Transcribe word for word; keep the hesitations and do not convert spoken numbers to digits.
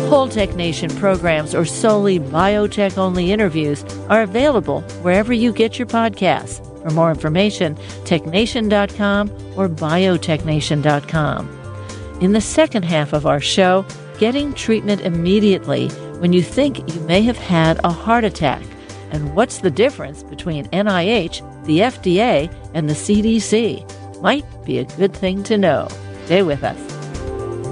Whole Tech Nation programs or solely biotech-only interviews are available wherever you get your podcasts. For more information, tech nation dot com or biotech nation dot com. In the second half of our show, getting treatment immediately when you think you may have had a heart attack, and what's the difference between N I H, the F D A, and the C D C? Might be a good thing to know. Stay with us.